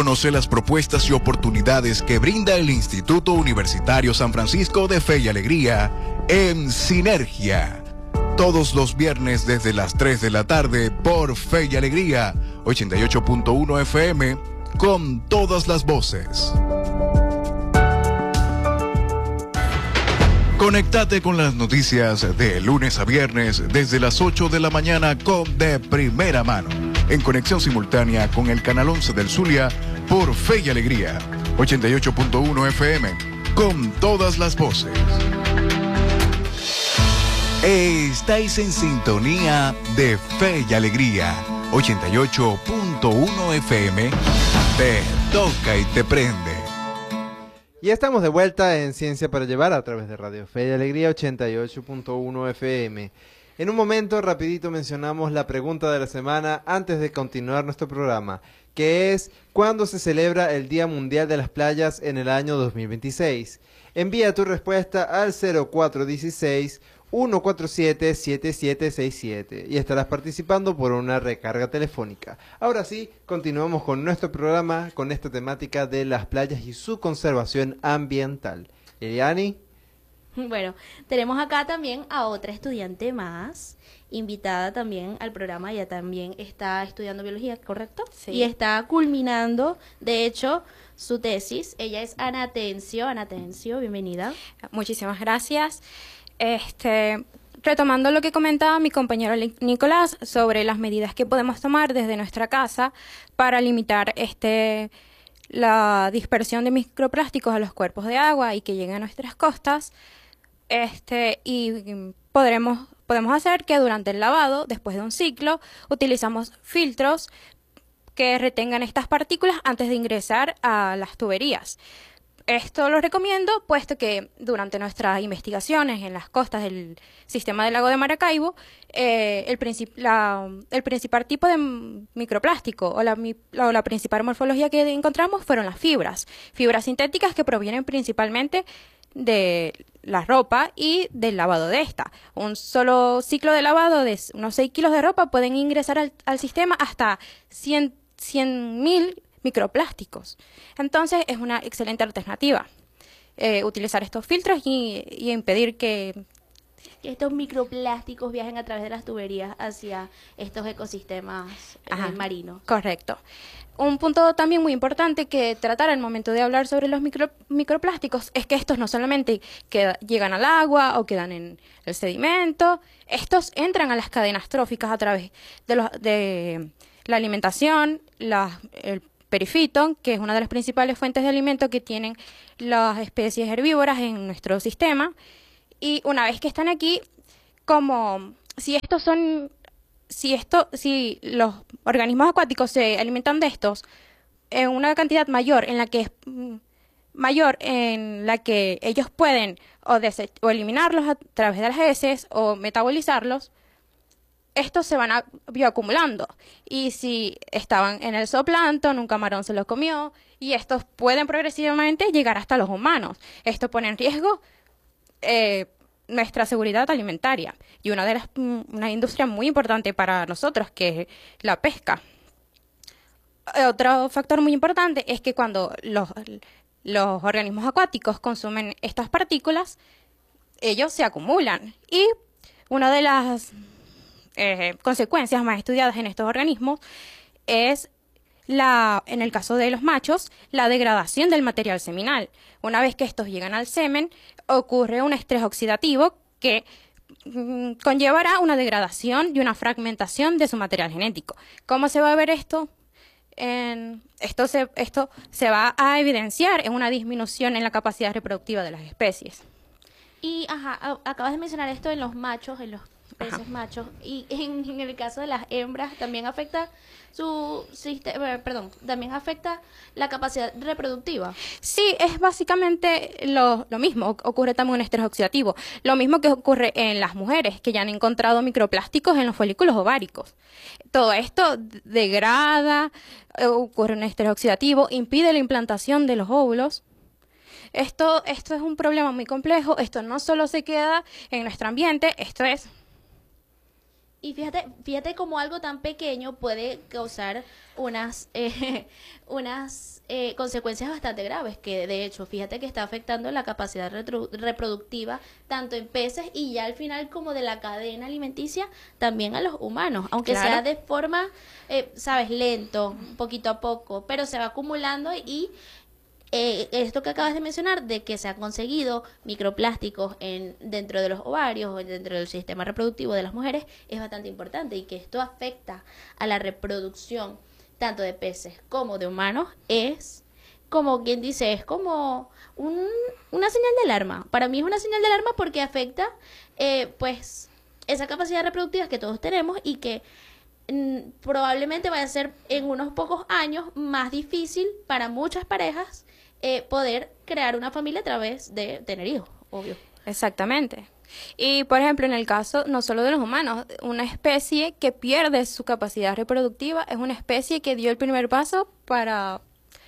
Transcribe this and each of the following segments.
Conoce las propuestas y oportunidades que brinda el Instituto Universitario San Francisco de Fe y Alegría en Sinergia. Todos los viernes desde las 3 de la tarde por Fe y Alegría, 88.1 FM, con todas las voces. Conéctate con las noticias de lunes a viernes desde las 8 de la mañana con De Primera Mano, en conexión simultánea con el canal 11 del Zulia por Fe y Alegría, 88.1 FM, con todas las voces. Estáis en sintonía de Fe y Alegría, 88.1 FM, te toca y te prende. Y estamos de vuelta en Ciencia para Llevar a través de Radio Fe y Alegría 88.1 FM. En un momento, rapidito mencionamos la pregunta de la semana antes de continuar nuestro programa, que es ¿cuándo se celebra el Día Mundial de las Playas en el año 2026? Envía tu respuesta al 0416-147-7767 y estarás participando por una recarga telefónica. Ahora sí, continuamos con nuestro programa con esta temática de las playas y su conservación ambiental. Eliani. Bueno, tenemos acá también a otra estudiante más, invitada también al programa. Ella también está estudiando biología, ¿correcto? Sí. Y está culminando, de hecho, su tesis. Ella es Ana Atencio. Ana Atencio, bienvenida. Muchísimas gracias. Retomando lo que comentaba mi compañero Nicolás sobre las medidas que podemos tomar desde nuestra casa para limitar la dispersión de microplásticos a los cuerpos de agua y que lleguen a nuestras costas, y podemos hacer que durante el lavado, después de un ciclo, utilizamos filtros que retengan estas partículas antes de ingresar a las tuberías. Esto lo recomiendo puesto que durante nuestras investigaciones en las costas del sistema del lago de Maracaibo, el principal tipo de microplástico o la principal morfología que encontramos fueron las fibras sintéticas que provienen principalmente de la ropa y del lavado de esta. Un solo ciclo de lavado de unos 6 kilos de ropa pueden ingresar al sistema hasta 100.000 microplásticos. Entonces es una excelente alternativa utilizar estos filtros y impedir que estos microplásticos viajen a través de las tuberías hacia estos ecosistemas marinos. Correcto. Un punto también muy importante que tratar al momento de hablar sobre los microplásticos es que estos no solamente llegan al agua o quedan en el sedimento, estos entran a las cadenas tróficas a través de la alimentación, el perifito, que es una de las principales fuentes de alimento que tienen las especies herbívoras en nuestro sistema. Y una vez que están aquí, si los organismos acuáticos se alimentan de estos en una cantidad mayor en la que ellos pueden o eliminarlos a través de las heces o metabolizarlos, estos se van bioacumulando. Y si estaban en el zooplancton, un camarón se los comió, y estos pueden progresivamente llegar hasta los humanos. Esto pone en riesgo nuestra seguridad alimentaria y una industria muy importante para nosotros, que es la pesca. Otro factor muy importante es que cuando los organismos acuáticos consumen estas partículas, ellos se acumulan, y una de las consecuencias más estudiadas en estos organismos es en el caso de los machos, la degradación del material seminal. Una vez que estos llegan al semen, ocurre un estrés oxidativo que conllevará una degradación y una fragmentación de su material genético. ¿Cómo se va a ver esto? Esto se va a evidenciar en una disminución en la capacidad reproductiva de las especies. Y acabas de mencionar esto en los machos, en los peces machos, y en el caso de las hembras también afecta su sistema, también afecta la capacidad reproductiva. Sí, es básicamente lo mismo. Ocurre también un estrés oxidativo. Lo mismo que ocurre en las mujeres, que ya han encontrado microplásticos en los folículos ováricos. Todo esto degrada, ocurre un estrés oxidativo, impide la implantación de los óvulos. Esto es un problema muy complejo. Esto no solo se queda en nuestro ambiente, esto es... Y fíjate cómo algo tan pequeño puede causar unas consecuencias bastante graves, que de hecho, fíjate que está afectando la capacidad reproductiva tanto en peces y ya al final como de la cadena alimenticia también a los humanos, aunque Claro. sea de forma, sabes, lento, poquito a poco, pero se va acumulando y esto que acabas de mencionar, de que se han conseguido microplásticos dentro de los ovarios o dentro del sistema reproductivo de las mujeres, es bastante importante, y que esto afecta a la reproducción tanto de peces como de humanos, es como quien dice, es como una señal de alarma. Para mí es una señal de alarma porque afecta pues esa capacidad reproductiva que todos tenemos y que probablemente vaya a ser en unos pocos años más difícil para muchas parejas poder crear una familia a través de tener hijos, obvio. Exactamente. Y, por ejemplo, en el caso no solo de los humanos, una especie que pierde su capacidad reproductiva es una especie que dio el primer paso para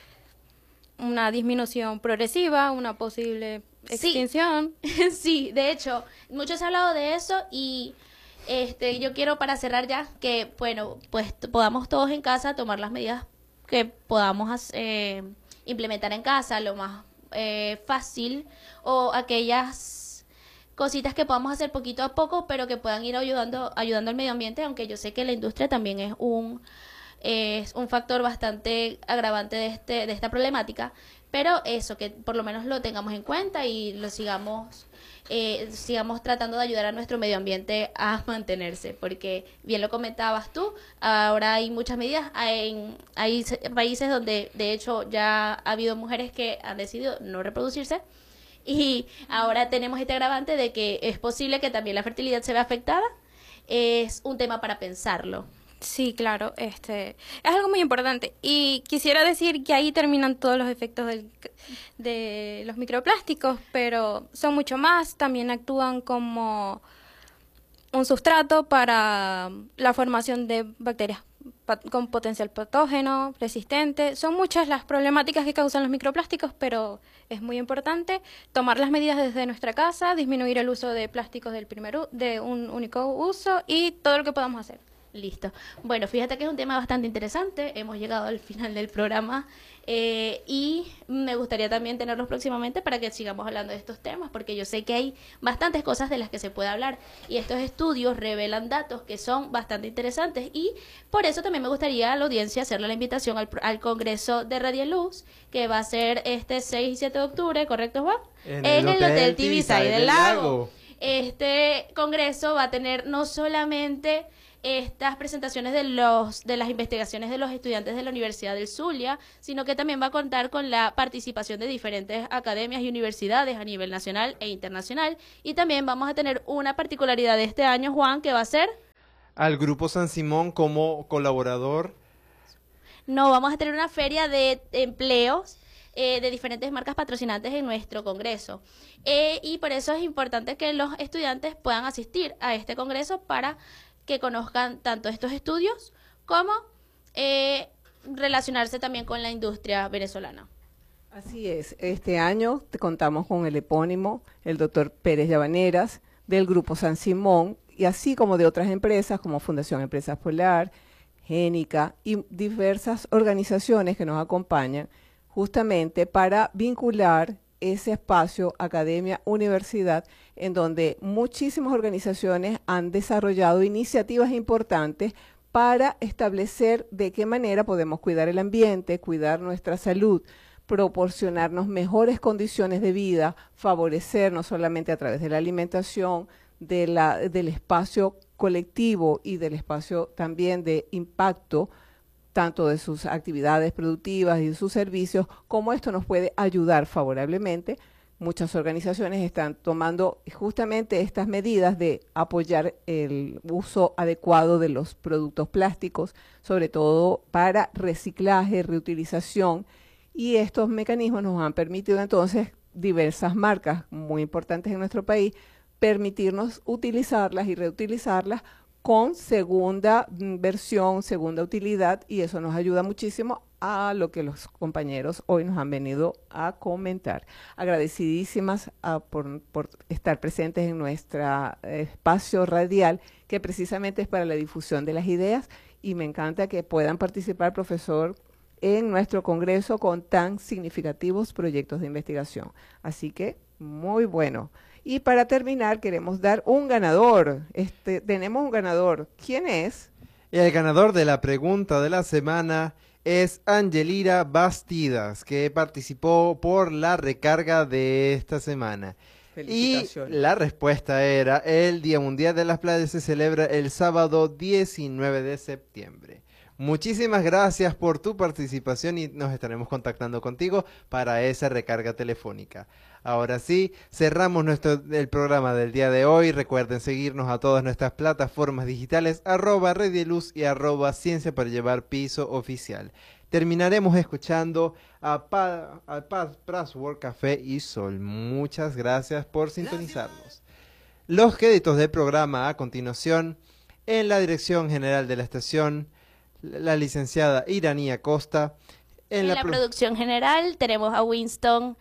una disminución progresiva, una posible Sí. extinción. Sí, de hecho, mucho se ha hablado de eso y yo quiero, para cerrar ya, que bueno, pues podamos todos en casa tomar las medidas que podamos implementar en casa lo más fácil, o aquellas cositas que podamos hacer poquito a poco, pero que puedan ir ayudando al medio ambiente, aunque yo sé que la industria también es un factor bastante agravante de esta problemática, pero eso, que por lo menos lo tengamos en cuenta y lo sigamos tratando de ayudar a nuestro medio ambiente a mantenerse, porque bien lo comentabas tú, ahora hay muchas medidas, hay países donde de hecho ya ha habido mujeres que han decidido no reproducirse, y ahora tenemos este agravante de que es posible que también la fertilidad se vea afectada. Es un tema para pensarlo. Sí, claro, es algo muy importante. Y quisiera decir que ahí terminan todos los efectos de los microplásticos, pero son mucho más. También actúan como un sustrato para la formación de bacterias con potencial patógeno, resistente. Son muchas las problemáticas que causan los microplásticos, pero es muy importante tomar las medidas desde nuestra casa, disminuir el uso de plásticos de un único uso y todo lo que podamos hacer. Listo. Bueno, fíjate que es un tema bastante interesante. Hemos llegado al final del programa y me gustaría también tenerlos próximamente para que sigamos hablando de estos temas, porque yo sé que hay bastantes cosas de las que se puede hablar y estos estudios revelan datos que son bastante interesantes, y por eso también me gustaría a la audiencia hacerle la invitación al Congreso de Radieluz, que va a ser este 6 y 7 de octubre, ¿correcto, Juan? En el Hotel Tibisay del Lago. Este congreso va a tener no solamente estas presentaciones de las investigaciones de los estudiantes de la Universidad del Zulia, sino que también va a contar con la participación de diferentes academias y universidades a nivel nacional e internacional, y también vamos a tener una particularidad de este año, Juan, que va a ser... Al Grupo San Simón como colaborador. No, vamos a tener una feria de empleos de diferentes marcas patrocinantes en nuestro congreso. Y por eso es importante que los estudiantes puedan asistir a este congreso para que conozcan tanto estos estudios como relacionarse también con la industria venezolana. Así es, este año contamos con el epónimo, el doctor Pérez Llavaneras, del Grupo San Simón, y así como de otras empresas como Fundación Empresas Polar, Génica y diversas organizaciones que nos acompañan justamente para vincular ese espacio academia-universidad, en donde muchísimas organizaciones han desarrollado iniciativas importantes para establecer de qué manera podemos cuidar el ambiente, cuidar nuestra salud, proporcionarnos mejores condiciones de vida, favorecer no solamente a través de la alimentación, del espacio colectivo y del espacio también de impacto, tanto de sus actividades productivas y de sus servicios, como esto nos puede ayudar favorablemente. Muchas organizaciones están tomando justamente estas medidas de apoyar el uso adecuado de los productos plásticos, sobre todo para reciclaje, reutilización, y estos mecanismos nos han permitido entonces diversas marcas muy importantes en nuestro país permitirnos utilizarlas y reutilizarlas con segunda versión, segunda utilidad, y eso nos ayuda muchísimo a lo que los compañeros hoy nos han venido a comentar. Agradecidísimas por estar presentes en nuestro espacio radial, que precisamente es para la difusión de las ideas, y me encanta que puedan participar, profesor, en nuestro congreso con tan significativos proyectos de investigación. Así que, muy bueno. Y para terminar, queremos dar un ganador. Tenemos un ganador. ¿Quién es? El ganador de la pregunta de la semana es Angelira Bastidas, que participó por la recarga de esta semana. Y la respuesta era: el Día Mundial de las Playas se celebra el sábado 19 de septiembre. Muchísimas gracias por tu participación y nos estaremos contactando contigo para esa recarga telefónica. Ahora sí, cerramos el programa del día de hoy. Recuerden seguirnos a todas nuestras plataformas digitales, @Redieluz y @Ciencia para Llevar Piso Oficial. Terminaremos escuchando a Password Café y Sol. Muchas gracias por sintonizarnos. Los créditos del programa a continuación: en la dirección general de la estación, la licenciada Iranía Costa. En la producción general tenemos a Winston.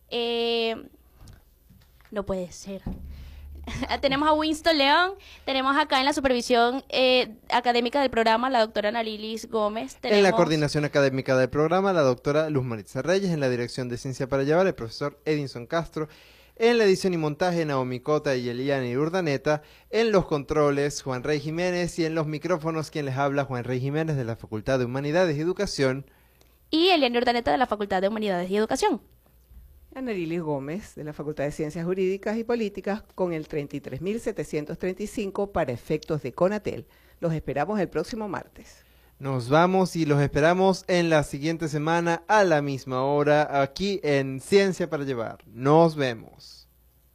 No puede ser. Tenemos a Winston León. Tenemos acá en la supervisión académica del programa la doctora Analilis Gómez. En la coordinación académica del programa la doctora Luz Maritza Reyes. En la dirección de Ciencia para Llevar el profesor Edinson Castro. En la edición y montaje Naomi Cota y Eliane Urdaneta. En los controles Juan Rey Jiménez. Y en los micrófonos quien les habla, Juan Rey Jiménez, de la Facultad de Humanidades y Educación. Y Eliane Urdaneta, de la Facultad de Humanidades y Educación. Analilis Gómez, de la Facultad de Ciencias Jurídicas y Políticas, con el 33.735 para efectos de Conatel. Los esperamos el próximo martes. Nos vamos y los esperamos en la siguiente semana a la misma hora aquí en Ciencia para Llevar. Nos vemos.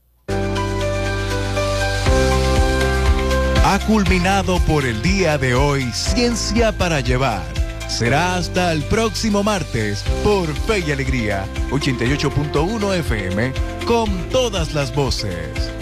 Ha culminado por el día de hoy Ciencia para Llevar. Será hasta el próximo martes por Fe y Alegría 88.1 FM con todas las voces.